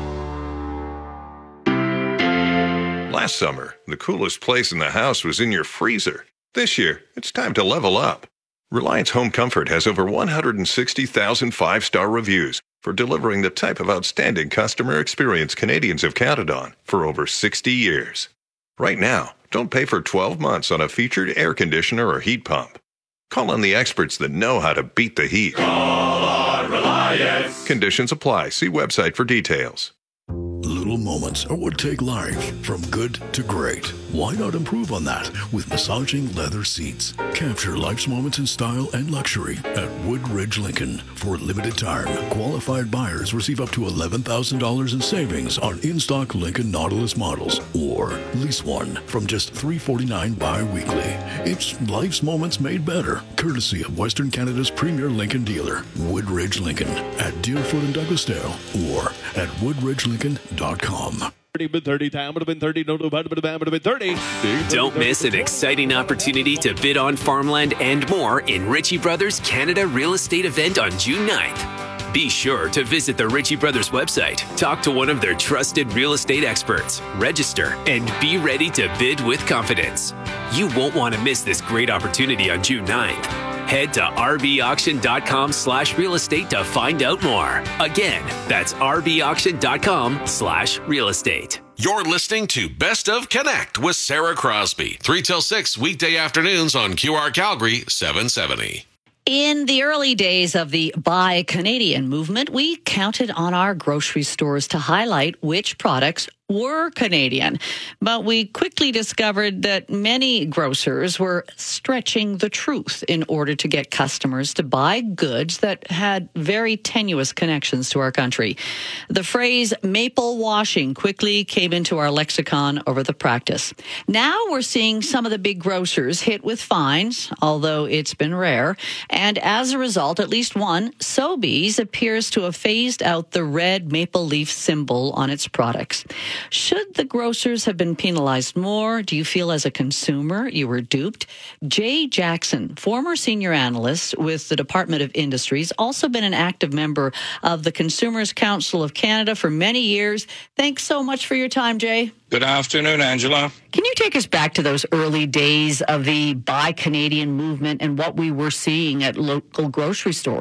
Last summer, the coolest place in the house was in your freezer. This year, it's time to level up. Reliance Home Comfort has over one hundred sixty thousand five-star reviews for delivering the type of outstanding customer experience Canadians have counted on for over sixty years. Right now, don't pay for twelve months on a featured air conditioner or heat pump. Call on the experts that know how to beat the heat. Call on Reliance. Conditions apply. See website for details. Little moments are what take life from good to great. Why not improve on that with massaging leather seats? Capture life's moments in style and luxury at Woodridge Lincoln. For a limited time, qualified buyers receive up to eleven thousand dollars in savings on in-stock Lincoln Nautilus models, or lease one from just three hundred forty-nine dollars bi-weekly. It's life's moments made better, courtesy of Western Canada's premier Lincoln dealer, Woodridge Lincoln, at Deerfoot and Douglasdale, or at woodridge lincoln dot com. thirty, time would have been thirty, no, no, would have been thirty. Don't miss an exciting opportunity to bid on farmland and more in Ritchie Brothers Canada Real Estate event on June ninth. Be sure to visit the Ritchie Brothers website, talk to one of their trusted real estate experts, register, and be ready to bid with confidence. You won't want to miss this great opportunity on June ninth. Head to rbauction.com slash real estate to find out more. Again, that's rbauction.com slash real estate. You're listening to Best of Connect with Sarah Crosby. three till six weekday afternoons on Q R Calgary seven seventy. In the early days of the Buy Canadian movement, we counted on our grocery stores to highlight which products were Canadian. But we quickly discovered that many grocers were stretching the truth in order to get customers to buy goods that had very tenuous connections to our country. The phrase maple washing quickly came into our lexicon over the practice. Now we're seeing some of the big grocers hit with fines, although it's been rare. And as a result, at least one, Sobeys, appears to have phased out the red maple leaf symbol on its products. Should the grocers have been penalized more? Do you feel as a consumer you were duped? Jay Jackson, former senior analyst with the Department of Industries, also been an active member of the Consumers Council of Canada for many years. Thanks so much for your time, Jay. Good afternoon, Angela. Can you take us back to those early days of the Buy Canadian movement and what we were seeing at local grocery stores?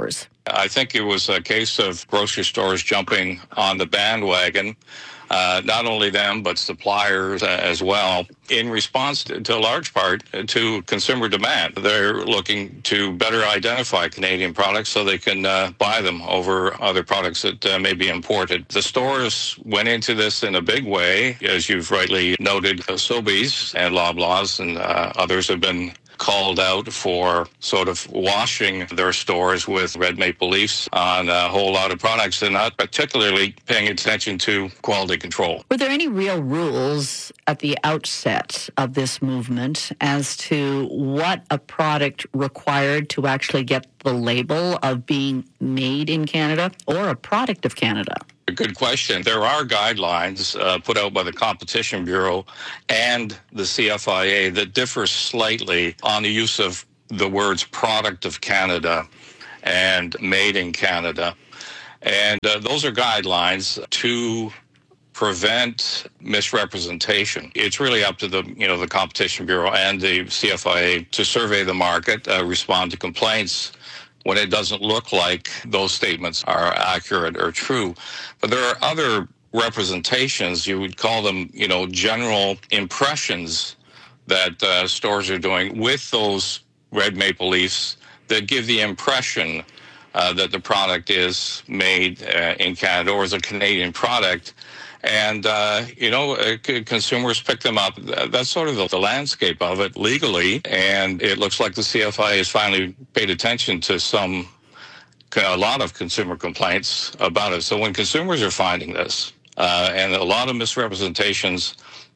I think it was a case of grocery stores jumping on the bandwagon. Uh, not only them, but suppliers uh, as well, in response to, to a large part uh, to consumer demand. They're looking to better identify Canadian products so they can uh, buy them over other products that uh, may be imported. The stores went into this in a big way. As you've rightly noted, uh, Sobeys and Loblaws and uh, others have been called out for sort of washing their stores with red maple leafs on a whole lot of products and not particularly paying attention to quality control. Were there any real rules at the outset of this movement as to what a product required to actually get the label of being made in Canada or a product of Canada? A good question. There are guidelines uh, put out by the Competition Bureau and the C F I A that differ slightly on the use of the words product of Canada and made in Canada. And uh, those are guidelines to prevent misrepresentation. It's really up to the, you know, the Competition Bureau and the C F I A to survey the market, uh, respond to complaints when it doesn't look like those statements are accurate or true. But there are other representations, you would call them, you know, general impressions that uh, stores are doing with those red maple leafs that give the impression uh, that the product is made uh, in Canada or is a Canadian product. And, uh, you know, uh, c- consumers pick them up. That's sort of the, the landscape of it legally. And it looks like the C F I A has finally paid attention to some, a lot of consumer complaints about it. So when consumers are finding this, uh, and a lot of misrepresentations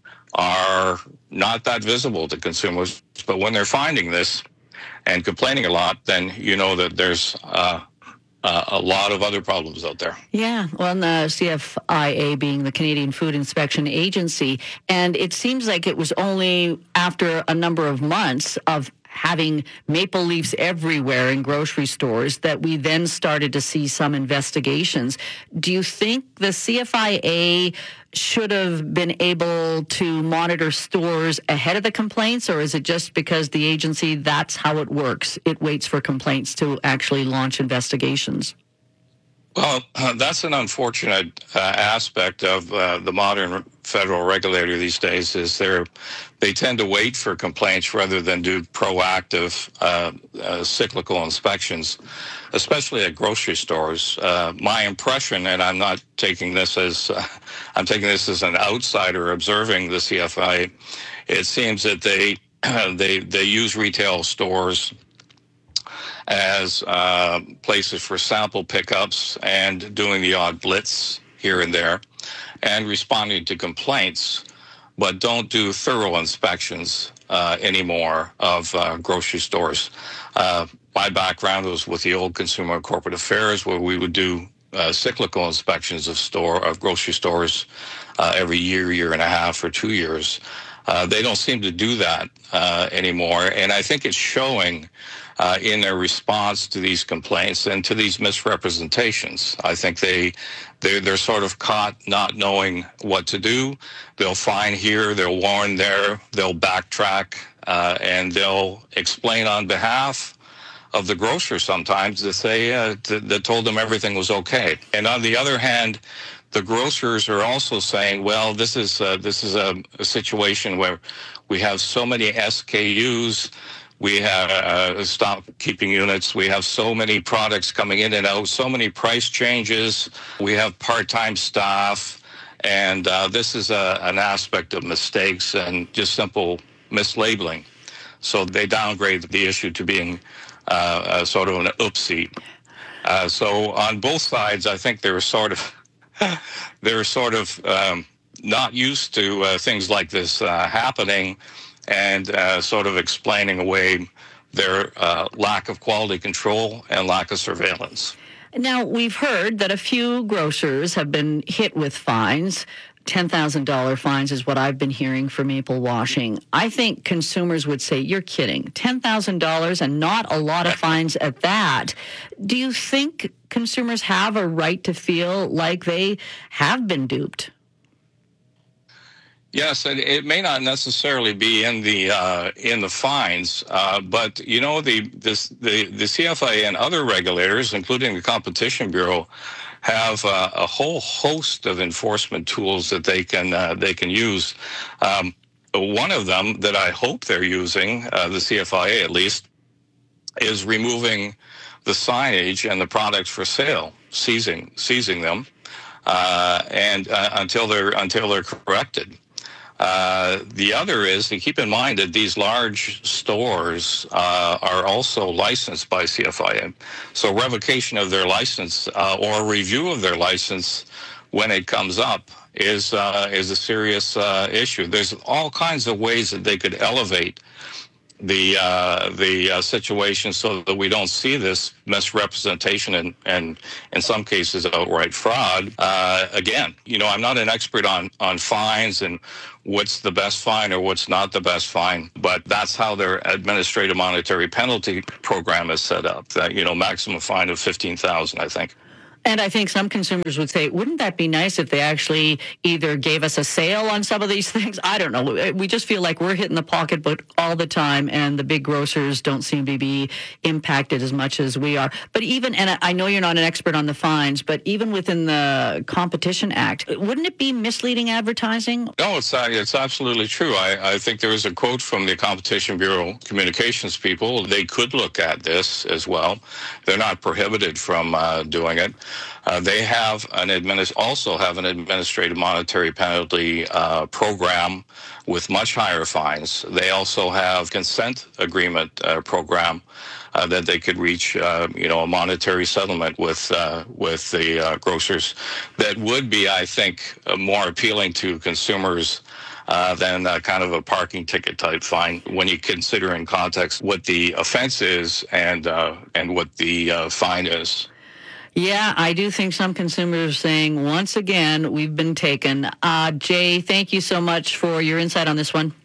are not that visible to consumers, but when they're finding this and complaining a lot, then you know that there's uh, Uh, a lot of other problems out there. Yeah, well, and the C F I A being the Canadian Food Inspection Agency, and it seems like it was only after a number of months of having maple leaves everywhere in grocery stores that we then started to see some investigations. Do you think the C F I A should have been able to monitor stores ahead of the complaints, or is it just because the agency, that's how it works? It waits for complaints to actually launch investigations? Well, uh, that's an unfortunate uh, aspect of uh, the modern federal regulator these days, is they're, they tend to wait for complaints rather than do proactive uh, uh, cyclical inspections, especially at grocery stores. Uh, my impression, and I'm not taking this as, uh, I'm taking this as an outsider observing the C F I A, it seems that they, they, they use retail stores as uh, places for sample pickups and doing the odd blitz here and there and responding to complaints, but don't do thorough inspections uh, anymore of uh, grocery stores. Uh, my background was with the old Consumer and Corporate Affairs, where we would do uh, cyclical inspections of store of grocery stores uh, every year, year and a half, or two years. Uh, they don't seem to do that uh, anymore, and I think it's showing Uh, in their response to these complaints and to these misrepresentations. I think they, they're, they're sort of caught not knowing what to do. They'll fine here, they'll warn there, they'll backtrack, uh, and they'll explain on behalf of the grocer sometimes that they, uh, th- that told them everything was okay. And on the other hand, the grocers are also saying, well, this is, uh, this is a, a situation where we have so many S K Us, we have uh, stop keeping units. We have so many products coming in and out, so many price changes. We have part-time staff. And uh, this is a, an aspect of mistakes and just simple mislabeling. So they downgrade the issue to being uh, a sort of an oopsie. Uh, so on both sides, I think they're sort of, they're sort of um, not used to uh, things like this uh, happening, and uh, sort of explaining away their uh, lack of quality control and lack of surveillance. Now, we've heard that a few grocers have been hit with fines. ten thousand dollars fines is what I've been hearing for maple washing. I think consumers would say, you're kidding. ten thousand dollars and not a lot of fines at that. Do you think consumers have a right to feel like they have been duped? Yes, it, it may not necessarily be in the uh, in the fines, uh, but you know the this the the C F I A and other regulators, including the Competition Bureau, have uh, a whole host of enforcement tools that they can uh, they can use. Um, one of them that I hope they're using, uh, the C F I A at least, is removing the signage and the products for sale, seizing seizing them, uh, and uh, until they're until they're corrected. Uh, the other is to keep in mind that these large stores uh, are also licensed by C F I A. So revocation of their license uh, or review of their license when it comes up is uh, is a serious uh, issue. There's all kinds of ways that they could elevate the uh, the uh, situation so that we don't see this misrepresentation and, and in some cases outright fraud. Uh, again, you know, I'm not an expert on, on fines and what's the best fine or what's not the best fine, but that's how their administrative monetary penalty program is set up. That, you know, maximum fine of fifteen thousand dollars, I think. And I think some consumers would say, wouldn't that be nice if they actually either gave us a sale on some of these things? I don't know. We just feel like we're hitting the pocketbook all the time, and the big grocers don't seem to be impacted as much as we are. But even, and I know you're not an expert on the fines, but even within the Competition Act, wouldn't it be misleading advertising? No, it's uh, it's absolutely true. I, I think there was a quote from the Competition Bureau communications people. They could look at this as well. They're not prohibited from uh, doing it. Uh, they have an administ- also have an administrative monetary penalty uh, program with much higher fines. They also have consent agreement uh, program uh, that they could reach, uh, you know, a monetary settlement with uh, with the uh, grocers that would be, I think, uh, more appealing to consumers Uh, than uh, kind of a parking ticket type fine when you consider in context what the offense is and uh, and what the uh, fine is. Yeah, I do think some consumers are saying, once again, we've been taken. Uh, Jay, thank you so much for your insight on this one.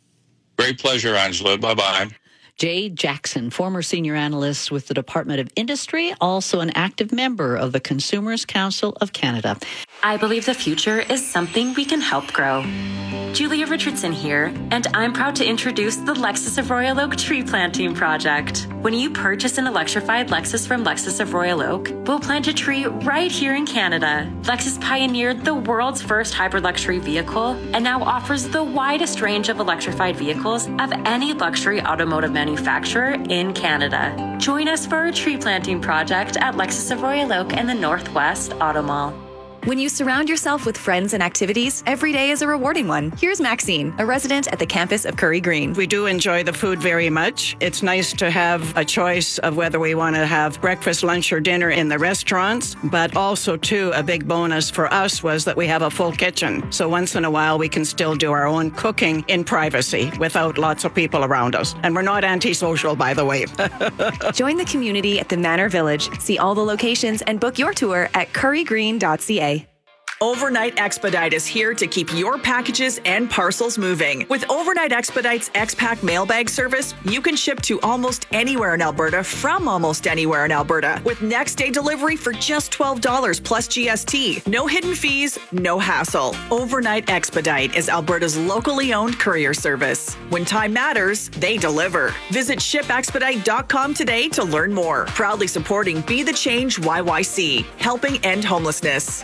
Great pleasure, Angela. Bye-bye. Jay Jackson, former senior analyst with the Department of Industry, also an active member of the Consumers Council of Canada. I believe the future is something we can help grow. Julia Richardson here, and I'm proud to introduce the Lexus of Royal Oak Tree Planting Project. When you purchase an electrified Lexus from Lexus of Royal Oak, we'll plant a tree right here in Canada. Lexus pioneered the world's first hybrid luxury vehicle and now offers the widest range of electrified vehicles of any luxury automotive manufacturer in Canada. Join us for a tree planting project at Lexus of Royal Oak and the Northwest Auto Mall. When you surround yourself with friends and activities, every day is a rewarding one. Here's Maxine, a resident at the campus of Curry Green. We do enjoy the food very much. It's nice to have a choice of whether we want to have breakfast, lunch, or dinner in the restaurants. But also, too, a big bonus for us was that we have a full kitchen. So once in a while, we can still do our own cooking in privacy without lots of people around us. And we're not antisocial, by the way. Join the community at the Manor Village. See all the locations and book your tour at curry green dot c a. Overnight Expedite is here to keep your packages and parcels moving. With Overnight Expedite's X-Pack mailbag service, you can ship to almost anywhere in Alberta from almost anywhere in Alberta with next day delivery for just twelve dollars plus G S T. No hidden fees, no hassle. Overnight Expedite is Alberta's locally owned courier service. When time matters, they deliver. Visit ship expedite dot com today to learn more. Proudly supporting Be the Change Y Y C, helping end homelessness.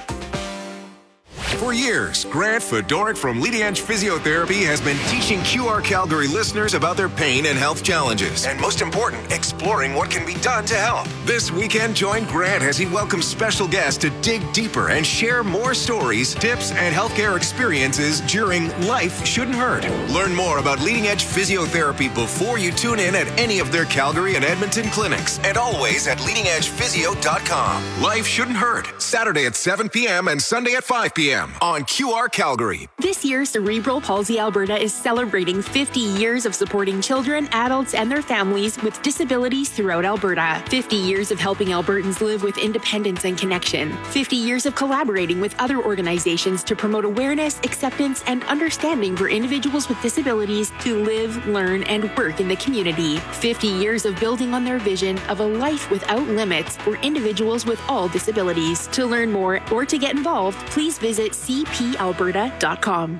For years, Grant Fedoruk from Leading Edge Physiotherapy has been teaching Q R Calgary listeners about their pain and health challenges. And most important, exploring what can be done to help. This weekend, join Grant as he welcomes special guests to dig deeper and share more stories, tips, and healthcare experiences during Life Shouldn't Hurt. Learn more about Leading Edge Physiotherapy before you tune in at any of their Calgary and Edmonton clinics. And always at leading edge physio dot com. Life Shouldn't Hurt, Saturday at seven p.m. and Sunday at five p.m. on Q R Calgary. This year, Cerebral Palsy Alberta is celebrating fifty years of supporting children, adults, and their families with disabilities throughout Alberta. fifty years of helping Albertans live with independence and connection. fifty years of collaborating with other organizations to promote awareness, acceptance, and understanding for individuals with disabilities to live, learn, and work in the community. fifty years of building on their vision of a life without limits for individuals with all disabilities. To learn more or to get involved, please visit c p alberta dot com.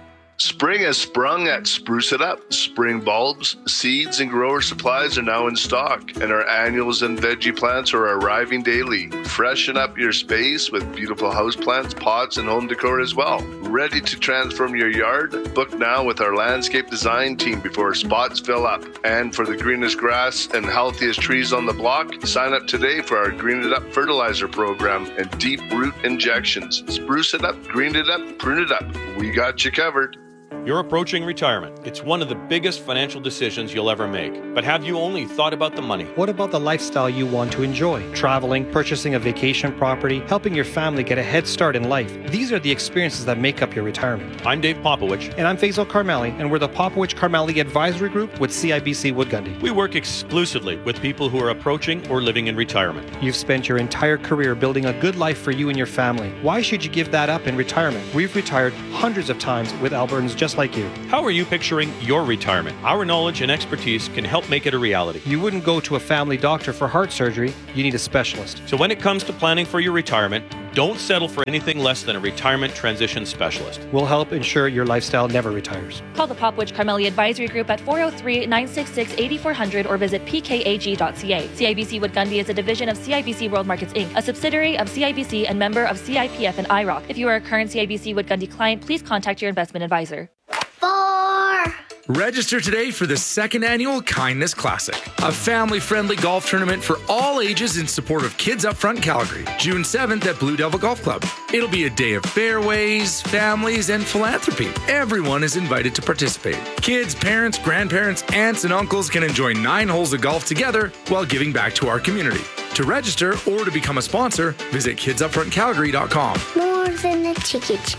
Spring has sprung at Spruce It Up. Spring bulbs, seeds, and grower supplies are now in stock, and our annuals and veggie plants are arriving daily. Freshen up your space with beautiful houseplants, pots, and home decor as well. Ready to transform your yard? Book now with our landscape design team before spots fill up. And for the greenest grass and healthiest trees on the block, sign up today for our Green It Up fertilizer program and deep root injections. Spruce it up, green it up, prune it up. We got you covered. You're approaching retirement. It's one of the biggest financial decisions you'll ever make. But have you only thought about the money? What about the lifestyle you want to enjoy? Traveling, purchasing a vacation property, helping your family get a head start in life. These are the experiences that make up your retirement. I'm Dave Popowich. And I'm Faisal Karmali, and we're the Popowich Karmali Advisory Group with C I B C Wood Gundy. We work exclusively with people who are approaching or living in retirement. You've spent your entire career building a good life for you and your family. Why should you give that up in retirement? We've retired hundreds of times with Albertans just like you. How are you picturing your retirement? Our knowledge and expertise can help make it a reality. You wouldn't go to a family doctor for heart surgery. You need a specialist. So when it comes to planning for your retirement, don't settle for anything less than a retirement transition specialist. We'll help ensure your lifestyle never retires. Call the Popowich Karmali Advisory Group at four oh three, nine six six, eight four hundred or visit p k a g dot c a. C I B C Wood Gundy is a division of C I B C World Markets Incorporated, a subsidiary of C I B C and member of C I P F and I R O C. If you are a current C I B C Wood Gundy client, please contact your investment advisor. Four. Register today for the second annual Kindness Classic, a family-friendly golf tournament for all ages in support of Kids Up Front Calgary, June seventh at Blue Devil Golf Club. It'll be a day of fairways, families, and philanthropy. Everyone is invited to participate. Kids, parents, grandparents, aunts, and uncles can enjoy nine holes of golf together while giving back to our community. To register or to become a sponsor, visit kids up front calgary dot com. More than a ticket.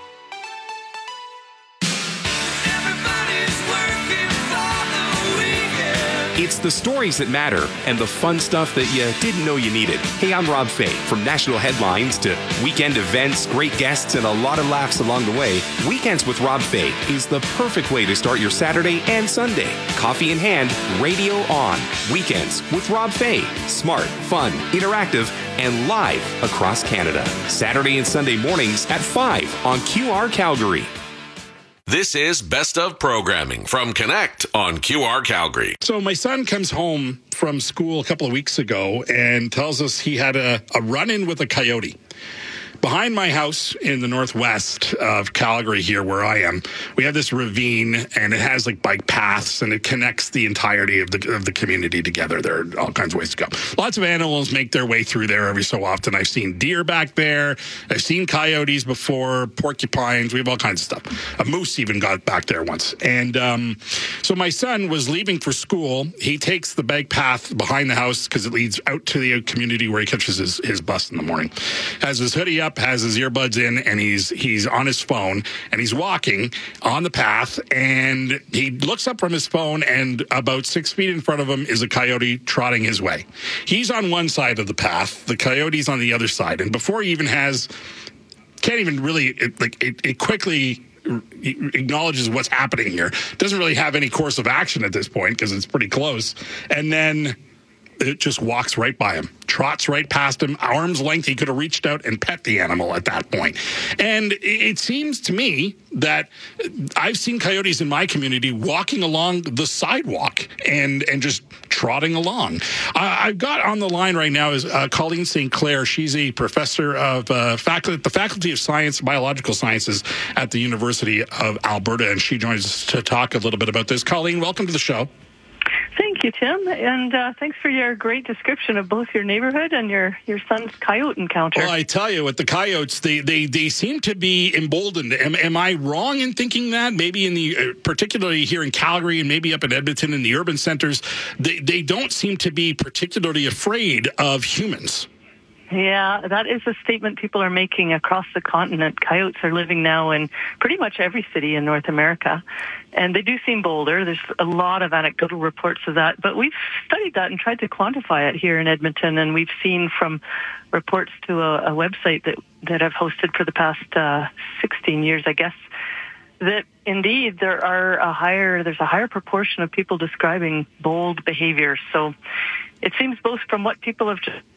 It's the stories that matter and the fun stuff that you didn't know you needed. Hey, I'm Rob Fay. From national headlines to weekend events, great guests, and a lot of laughs along the way, Weekends with Rob Fay is the perfect way to start your Saturday and Sunday. Coffee in hand, radio on. Weekends with Rob Fay. Smart, fun, interactive, and live across Canada. Saturday and Sunday mornings at five on Q R Calgary. This is Best of Programming from Connect on Q R Calgary. So my son comes home from school a couple of weeks ago and tells us he had a, a run-in with a coyote. Behind my house in the northwest of Calgary here where I am, we have this ravine and it has like bike paths and it connects the entirety of the of the community together. There are all kinds of ways to go. Lots of animals make their way through there every so often. I've seen deer back there. I've seen coyotes before, porcupines. We have all kinds of stuff. A moose even got back there once. And um, so my son was leaving for school. He takes the bike path behind the house because it leads out to the community where he catches his, his bus in the morning. Has his hoodie up, has his earbuds in, and he's he's on his phone, and he's walking on the path, and he looks up from his phone, and about six feet in front of him is a coyote trotting his way. He's on one side of the path, the coyote's on the other side, and before he even has, can't even really, it, like, it, it quickly acknowledges what's happening here. Doesn't really have any course of action at this point, because it's pretty close, and then it just walks right by him, trots right past him, arm's length. He could have reached out and pet the animal at that point. And it seems to me that I've seen coyotes in my community walking along the sidewalk and, and just trotting along. Uh, I've got on the line right now is uh, Colleen Saint Clair. She's a professor of uh, faculty, the Faculty of Science, Biological Sciences at the University of Alberta, and she joins us to talk a little bit about this. Colleen, welcome to the show. Thank you, Tim, and uh, thanks for your great description of both your neighborhood and your, your son's coyote encounter. Well, I tell you, with the coyotes, they they, they seem to be emboldened. Am, am I wrong in thinking that? Maybe in the, uh, particularly here in Calgary and maybe up in Edmonton in the urban centers, they, they don't seem to be particularly afraid of humans. Yeah, that is a statement people are making across the continent. Coyotes are living now in pretty much every city in North America, and they do seem bolder. There's a lot of anecdotal reports of that, but we've studied that and tried to quantify it here in Edmonton, and we've seen from reports to a, a website that, that I've hosted for the past uh, sixteen years, I guess, that indeed there are a higher, there's a higher proportion of people describing bold behaviors. So it seems both from what people have just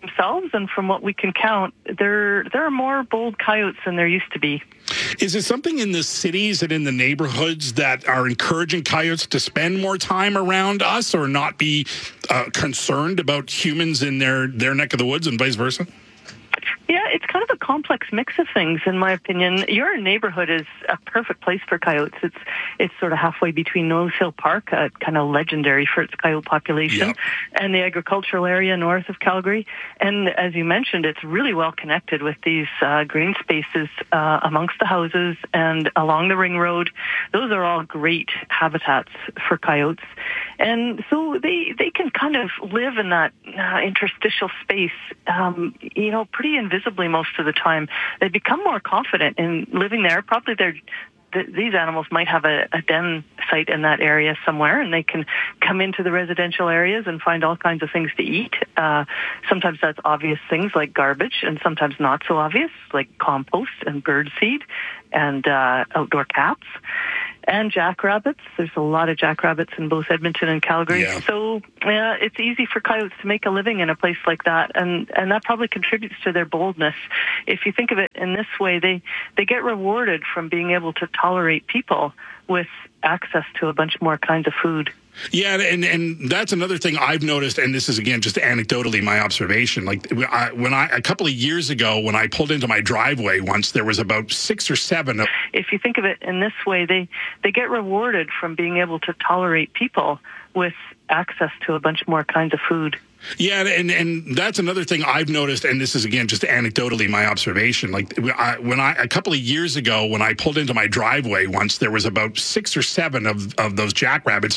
themselves and from what we can count, there there are more bold coyotes than there used to be. Is it something in the cities and in the neighborhoods that are encouraging coyotes to spend more time around us or not be uh, concerned about humans in their, their neck of the woods and vice versa? Yeah, it's kind of a complex mix of things, in my opinion. Your neighborhood is a perfect place for coyotes. It's it's sort of halfway between Nose Hill Park, uh, kind of legendary for its coyote population, yep. and the agricultural area north of Calgary. And as you mentioned, it's really well connected with these uh, green spaces uh, amongst the houses and along the ring road. Those are all great habitats for coyotes. And so they, they can kind of live in that uh, interstitial space, um, you know, pretty invisibly most of the time. They become more confident in living there. Probably they're th- these animals might have a, a den site in that area somewhere, and they can come into the residential areas and find all kinds of things to eat. Uh, sometimes that's obvious things like garbage, and sometimes not so obvious, like compost and bird seed and uh, outdoor cats. And jackrabbits. There's a lot of jackrabbits in both Edmonton and Calgary. Yeah. So uh, it's easy for coyotes to make a living in a place like that, and, and that probably contributes to their boldness. If you think of it in this way, they, they get rewarded from being able to tolerate people with access to a bunch more kinds of food. Yeah, and and that's another thing I've noticed, and this is, again, just anecdotally my observation. Like, I, when I, a couple of years ago, when I pulled into my driveway once, there was about six or seven. Of- if you think of it in this way, they, they get rewarded from being able to tolerate people with access to a bunch more kinds of food. Yeah, and and that's another thing I've noticed, and this is, again, just anecdotally my observation. Like, I, when I a couple of years ago, when I pulled into my driveway once, there was about six or seven of, of those jackrabbits